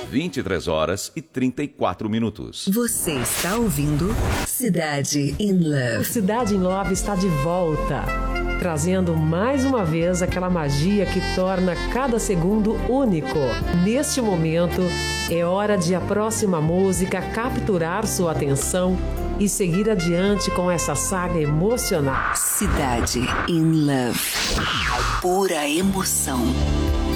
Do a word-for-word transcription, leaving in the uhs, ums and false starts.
vinte e três horas e trinta e quatro minutos. Você está ouvindo Cidade in Love. Cidade in Love está de volta, trazendo mais uma vez aquela magia que torna cada segundo único. Neste momento, é hora de a próxima música capturar sua atenção e seguir adiante com essa saga emocional. Cidade in Love. Pura emoção.